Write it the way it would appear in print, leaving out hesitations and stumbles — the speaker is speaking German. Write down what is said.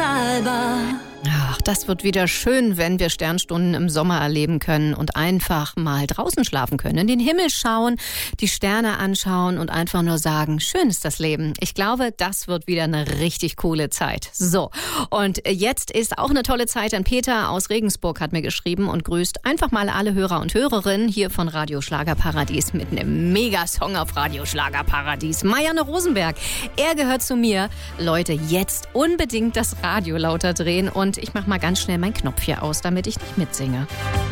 unbezahlbar. Ach, das wird wieder schön, wenn wir Sternstunden im Sommer erleben können und einfach mal draußen schlafen können, in den Himmel schauen, die Sterne anschauen und einfach nur sagen, schön ist das Leben. Ich glaube, das wird wieder eine richtig coole Zeit. So, und jetzt ist auch eine tolle Zeit, denn Peter aus Regensburg hat mir geschrieben und grüßt einfach mal alle Hörer und Hörerinnen hier von Radio Schlagerparadies mit einem Megasong auf Radio Schlagerparadies. Marianne Rosenberg, er gehört zu mir. Leute, jetzt unbedingt das Radio lauter drehen und ich mache mal ganz schnell meinen Knopf hier aus, damit ich nicht mitsinge.